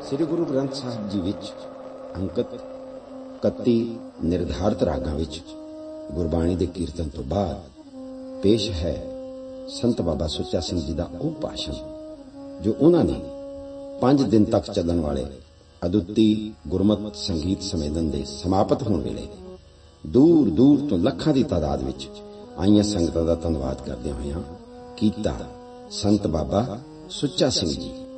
ਸ੍ਰੀ ਗੁਰੂ ਗ੍ਰੰਥ ਸਾਹਿਬ ਜੀ ਵਿੱਚ ਅੰਕਿਤ 31 ਨਿਰਧਾਰਤ ਰਾਗਾਂ ਵਿੱਚ ਗੁਰਬਾਣੀ ਦੇ ਕੀਰਤਨ ਤੋਂ ਬਾਅਦ ਪੇਸ਼ ਹੈ ਸੰਤ ਬਾਬਾ ਸੁੱਚਾ ਸਿੰਘ ਜੀ ਦਾ ਉਹ ਭਾਸ਼ਣ ਜੋ ਉਹਨਾਂ ਨੇ 5 ਦਿਨ ਤੱਕ ਚੱਲਣ ਵਾਲੇ ਅਦੁੱਤੀ ਗੁਰਮਤਿ ਸੰਗੀਤ ਸੰਮੇਲਨ ਦੇ ਸਮਾਪਤ ਹੋਣ ਵੇਲੇ ਦੂਰ ਦੂਰ ਤੋਂ ਲੱਖਾਂ ਦੀ ਤਾਦਾਦ ਵਿੱਚ ਆਈਆਂ ਸੰਗਤਾਂ ਦਾ ਧੰਨਵਾਦ ਕਰਦਿਆਂ ਹੋਇਆਂ ਕੀਤਾ ਸੰਤ ਬਾਬਾ ਸੁੱਚਾ ਸਿੰਘ ਜੀ